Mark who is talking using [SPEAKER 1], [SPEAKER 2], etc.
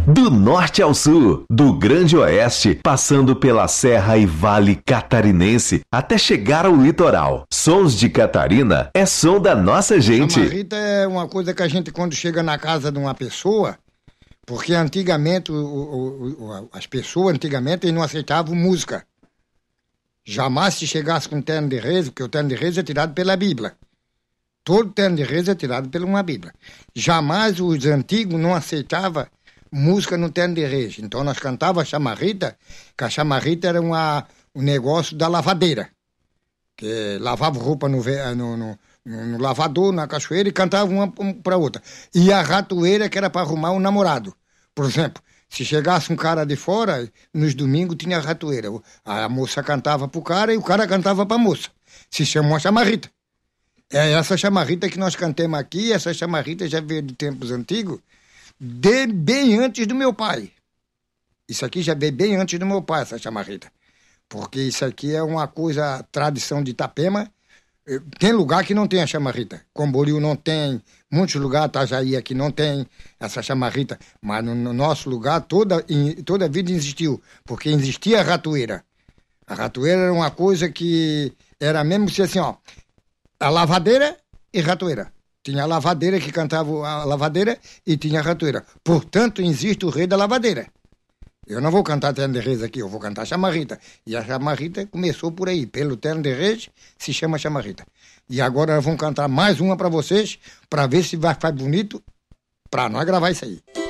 [SPEAKER 1] Do norte ao sul, do Grande Oeste, passando pela Serra e Vale Catarinense, até chegar ao litoral. Sons de Catarina é som da nossa gente.
[SPEAKER 2] Chamarrita é uma coisa que a gente, quando chega na casa de uma pessoa, porque antigamente, as pessoas antigamente não aceitavam música. Jamais se chegasse com terno de reis, porque o terno de reis é tirado pela Bíblia. Todo terno de reis é tirado por uma Bíblia. Jamais os antigos não aceitavam música no terno de reis. Então nós cantávamos a chamarrita, que a chamarrita era um negócio da lavadeira. Que lavava roupa no lavador, na cachoeira, e cantava uma para outra. E a ratoeira, que era para arrumar um namorado. Por exemplo, se chegasse um cara de fora, nos domingos tinha a ratoeira. A moça cantava para o cara e o cara cantava para a moça. Se chamou a chamarrita. É essa chamarrita que nós cantemos aqui. Essa chamarrita já veio de tempos antigos, bem antes do meu pai. Isso aqui já veio bem antes do meu pai, essa chamarrita. Porque isso aqui é uma coisa, tradição de Itapema. Tem lugar que não tem a chamarrita. Camboriú não tem, muitos lugares, Itajaí aqui não tem essa chamarrita. Mas no nosso lugar, toda a vida existiu. Porque existia a ratoeira. A ratoeira era uma coisa que era mesmo assim, ó, a lavadeira e ratoeira. Tinha a lavadeira que cantava a lavadeira e tinha a ratoeira. Portanto, existe o rei da lavadeira. Eu não vou cantar terno de reis aqui, eu vou cantar chamarrita. E a chamarrita começou por aí. Pelo terno de reis se chama chamarrita. E agora nós vamos cantar mais uma para vocês, para ver se vai ficar bonito, para nós gravar isso aí.